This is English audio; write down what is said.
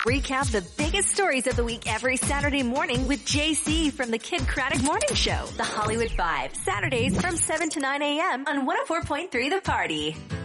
recap the biggest stories of the week every Saturday morning with JC from the Kid Craddock Morning Show. The Hollywood Five, Saturdays from 7 to 9 a.m. on 104.3 The Party.